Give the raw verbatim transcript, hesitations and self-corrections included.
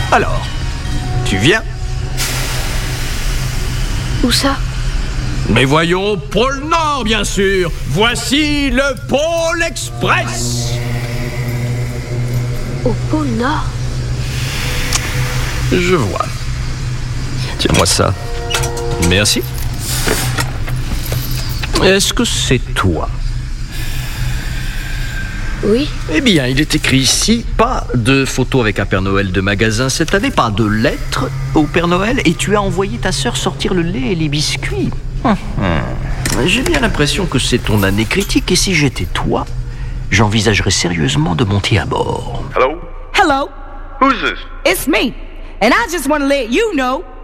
Alors, tu viens ? Où ça ? Mais voyons, pôle Nord, bien sûr. Voici le Pôle Express. Au pôle Nord ? Je vois. Tiens-moi ça. Merci. Est-ce que c'est toi ? Oui. Eh bien, il est écrit ici, pas de photo avec un Père Noël de magasin cette année, pas de lettres au Père Noël, et tu as envoyé ta sœur sortir le lait et les biscuits. Hum, hum. J'ai bien l'impression que c'est ton année critique, et si j'étais toi, j'envisagerais sérieusement de monter à bord. Hello? Hello, Who's this? it's me. And I just want to let you know